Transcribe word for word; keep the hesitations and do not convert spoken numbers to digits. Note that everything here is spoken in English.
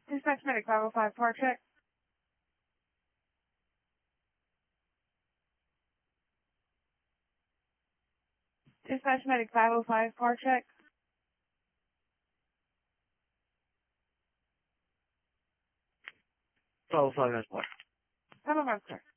Dispatch Medic five oh five, par check. Dispatch Medic five oh five, par check. five oh five has what? five oh five, sir.